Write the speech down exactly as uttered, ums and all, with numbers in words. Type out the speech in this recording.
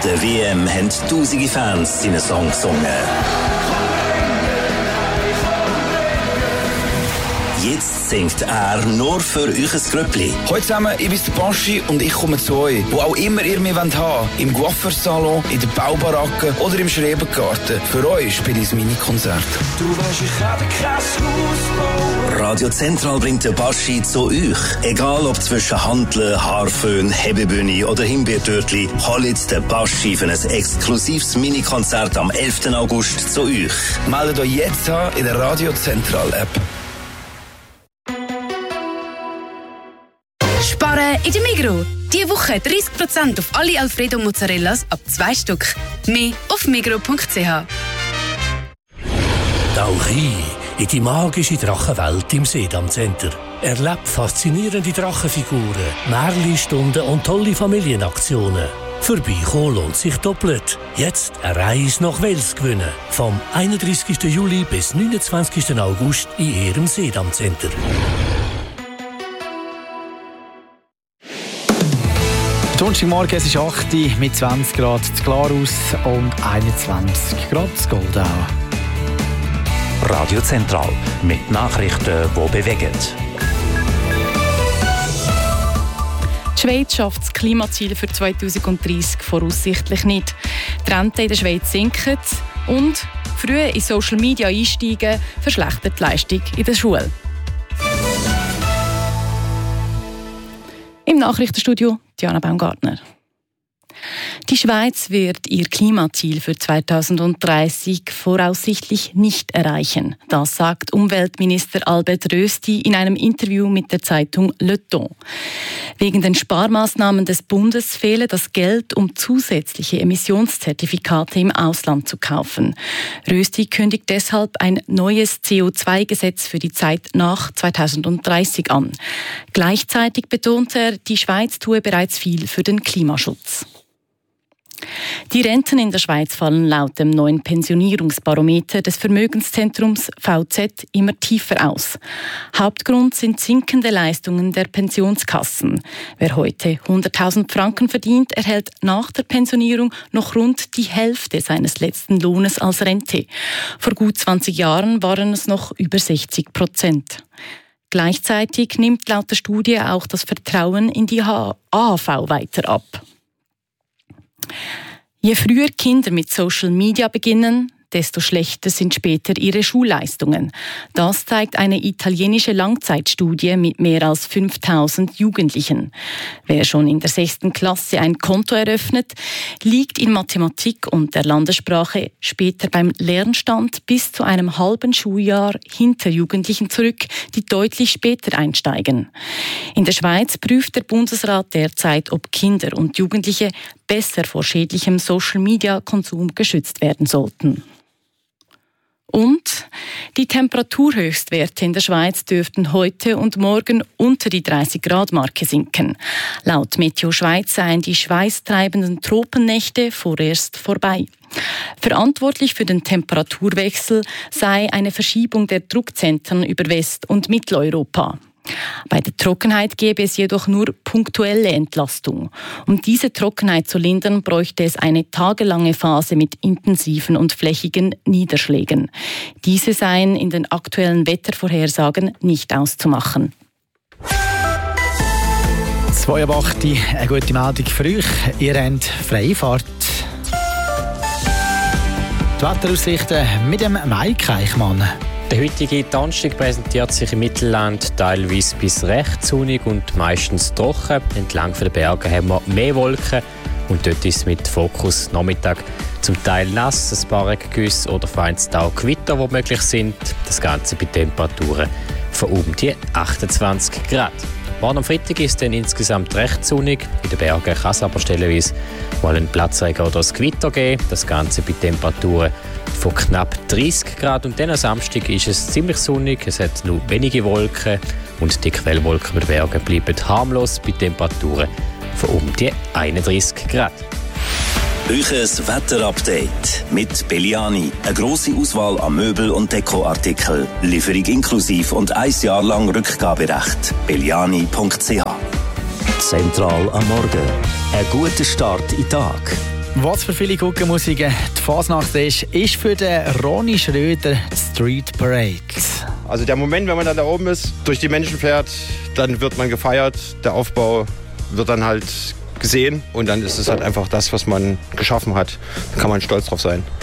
der W M haben tausende Fans seinen Song gesungen. Jetzt singt er nur für euch ein Gröppli. Hallo zusammen, ich bin der Baschi und ich komme zu euch. Wo auch immer ihr mich haben wollt, im Coiffeursalon, in der Baubaracke oder im Schrebergarten. Für euch spiele ich ein Mini-Konzert. Du weißt, ich habe kein Haus. Radio Zentral bringt den Baschi zu euch. Egal ob zwischen Hanteln, Haarföhn, Hebebühne oder Himbeertörtli, holt der Baschi für ein exklusives Mini-Konzert am elften August zu euch. Meldet euch jetzt an in der Radio Zentral-App. Sparen in der Migros. Diese Woche dreißig Prozent auf alle Alfredo Mozzarellas ab zwei Stück. Mehr auf migros punkt c h. Tauch ein in die magische Drachenwelt im Sedam Center. Erlebt faszinierende Drachenfiguren, Märchenstunden und tolle Familienaktionen. Vorbeikommen lohnt sich doppelt. Jetzt eine Reise nach Wels gewinnen. Vom einunddreißigsten Juli bis neunundzwanzigsten August in Ihrem Sedam Center. Donnerstagmorgen, es ist acht Uhr mit zwanzig Grad zu Glarus und einundzwanzig Grad zu Goldau. Radio Zentral mit Nachrichten, die bewegen. Die Schweiz schafft das Klimaziel für zweitausenddreissig voraussichtlich nicht. Die Renten in der Schweiz sinken und früh in Social Media einsteigen verschlechtert die Leistung in der Schule. Im Nachrichtenstudio Diana Baumgartner. Die Schweiz wird ihr Klimaziel für zweitausenddreissig voraussichtlich nicht erreichen. Das sagt Umweltminister Albert Rösti in einem Interview mit der Zeitung Le Temps. Wegen den Sparmaßnahmen des Bundes fehle das Geld, um zusätzliche Emissionszertifikate im Ausland zu kaufen. Rösti kündigt deshalb ein neues C O zwei Gesetz für die Zeit nach zweitausenddreissig an. Gleichzeitig betont er, die Schweiz tue bereits viel für den Klimaschutz. Die Renten in der Schweiz fallen laut dem neuen Pensionierungsbarometer des Vermögenszentrums V Z immer tiefer aus. Hauptgrund sind sinkende Leistungen der Pensionskassen. Wer heute hunderttausend Franken verdient, erhält nach der Pensionierung noch rund die Hälfte seines letzten Lohnes als Rente. Vor gut zwanzig Jahren waren es noch über sechzig Prozent. Gleichzeitig nimmt laut der Studie auch das Vertrauen in die A H V weiter ab. Je früher Kinder mit Social Media beginnen, desto schlechter sind später ihre Schulleistungen. Das zeigt eine italienische Langzeitstudie mit mehr als fünftausend Jugendlichen. Wer schon in der sechsten Klasse ein Konto eröffnet, liegt in Mathematik und der Landessprache später beim Lernstand bis zu einem halben Schuljahr hinter Jugendlichen zurück, die deutlich später einsteigen. In der Schweiz prüft der Bundesrat derzeit, ob Kinder und Jugendliche besser vor schädlichem Social-Media-Konsum geschützt werden sollten. Und die Temperaturhöchstwerte in der Schweiz dürften heute und morgen unter die dreißig Grad Marke sinken. Laut Meteo Schweiz seien die schweißtreibenden Tropennächte vorerst vorbei. Verantwortlich für den Temperaturwechsel sei eine Verschiebung der Druckzentren über West- und Mitteleuropa. Bei der Trockenheit gäbe es jedoch nur punktuelle Entlastung. Um diese Trockenheit zu lindern, bräuchte es eine tagelange Phase mit intensiven und flächigen Niederschlägen. Diese seien in den aktuellen Wettervorhersagen nicht auszumachen. zwei Uhr acht, eine gute Meldung für euch. Ihr habt Freifahrt. Die Wetteraussichten mit dem Mike Eichmann. Der heutige Donnerstag präsentiert sich im Mittelland teilweise bis recht sonnig und meistens trocken. Entlang der Berge haben wir mehr Wolken und dort ist es mit Fokus Nachmittag zum Teil nass, ein paar Regengüsse oder vereinzelt auch Gewitter, die möglich sind. Das Ganze bei Temperaturen von um die achtundzwanzig Grad. Morgen am Freitag ist es dann insgesamt recht sonnig. In den Bergen kann es aber stellenweise mal einen Platzregen oder ein Gewitter geben. Das Ganze bei Temperaturen von knapp dreißig Grad. Und dann am Samstag ist es ziemlich sonnig. Es hat nur wenige Wolken und die Quellwolken über den Bergen bleiben harmlos bei Temperaturen von um die einunddreißig Grad. Euches Wetterupdate mit Belliani. Eine grosse Auswahl an Möbel- und Dekoartikeln. Lieferung inklusiv und ein Jahr lang Rückgaberecht. belliani punkt c h. Zentral am Morgen. Ein guter Start in den Tag. Was für viele Guckenmusiken die Fasnacht ist, ist für den Ronny Schröder die Street Parade. Also der Moment, wenn man dann da oben ist, durch die Menschen fährt, dann wird man gefeiert, der Aufbau wird dann halt gesehen und dann ist es halt einfach das, was man geschaffen hat. Da kann man stolz drauf sein.